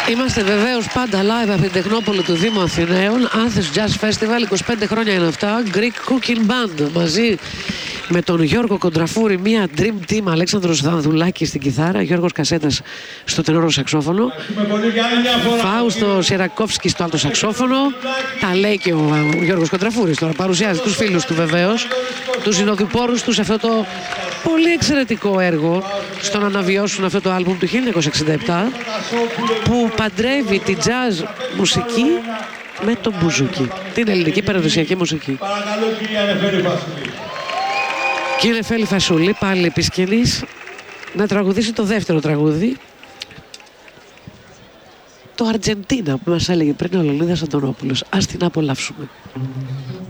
Είμαστε βεβαίως πάντα live από την Τεχνόπολη του Δήμου Αθηναίων. Athens Jazz Festival, 25 χρόνια είναι αυτά. Greek Cooking Band μαζί με τον Γιώργο Κοντραφούρη, μια dream team. Αλέξανδρος Δανδουλάκης στην κιθάρα, Γιώργος Κασέτας στο τενόρο σαξόφωνο, Φάουστο Σιερακόφσκι στο άλλο σαξόφωνο. Τα λέει και ο Γιώργος Κοντραφούρης τώρα, παρουσιάζει τους φίλους του βεβαίως, τους συνοδοιπόρους του σε αυτό το πολύ εξαιρετικό έργο στο να αναβιώσουν αυτό το άλμπουμ του 1967 που παντρεύει τη jazz μουσική με τον μπουζούκι, την ελληνική παραδοσιακή μουσική. Κύριε Νεφέλη Φασούλη, πάλι επισκηνής, να τραγουδήσει το δεύτερο τραγούδι, το Αργεντίνα που μας έλεγε πριν ο Λεωνίδας Αντωνόπουλος. Ας την απολαύσουμε.